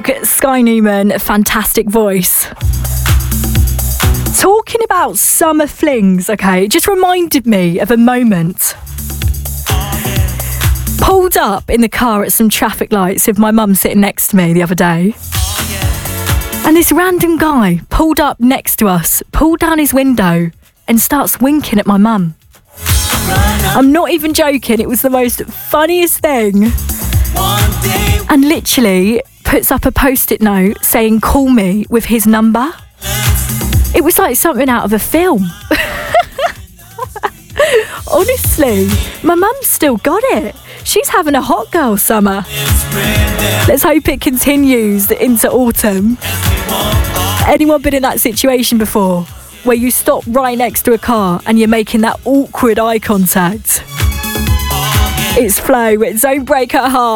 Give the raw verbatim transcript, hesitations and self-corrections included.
York, Sky Newman, fantastic voice. Talking about summer flings, okay, it just reminded me of a moment. Pulled up in the car at some traffic lights with my mum sitting next to me the other day. And this random guy pulled up next to us, pulled down his window and starts winking at my mum. I'm not even joking, it was the most funniest thing. And literally puts up a post-it note saying call me with his number. It was like something out of a film. Honestly, my mum's still got it. She's having a hot girl summer. Let's hope it continues into autumn. Anyone been in that situation before? Where you stop right next to a car and you're making that awkward eye contact? It's Flo, Don't Break Her Heart.